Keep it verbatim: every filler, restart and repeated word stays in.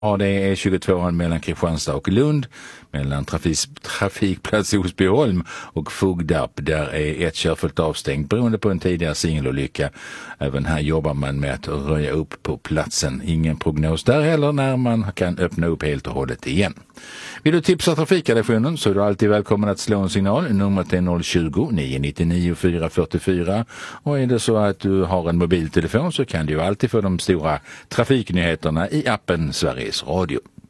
Ja, det är tjugotvåan mellan Kristianstad och Lund, mellan trafik, trafikplats Osbyholm och Fogdarp. Där är ett körfält avstängt beroende på en tidigare singelolycka. Även här jobbar man med att röja upp på platsen. Ingen prognos där heller när man kan öppna upp helt och hållet igen. Vill du tipsa trafikredaktionen så är du alltid välkommen att slå en signal. Numret är noll tjugo, nio nittionio, fyra fyrtiofyra. Och är det så att du har en mobiltelefon så kan du ju alltid få de stora trafiknyheterna i appen Sveriges Radio.